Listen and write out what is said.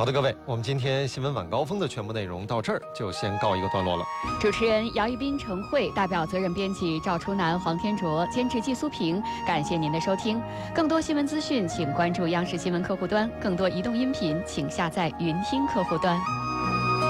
好的，各位，我们今天新闻晚高峰的全部内容到这儿就先告一个段落了。 主持人姚一斌、陈慧，代表责任编辑赵初南、黄天卓，监制季苏平。感谢您的收听。更多新闻资讯，请关注央视新闻客户端；更多移动音频，请下载云听客户端。